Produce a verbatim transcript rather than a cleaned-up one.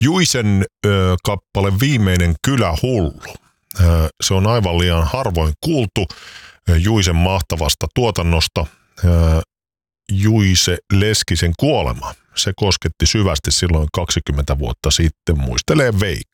Juisen ö, kappale Viimeinen kylähullu. Ö, se on aivan liian harvoin kuultu ö, Juisen mahtavasta tuotannosta. Ö, Juise Leskisen kuolema. Se kosketti syvästi silloin kaksikymmentä vuotta sitten, muistelee Veikko.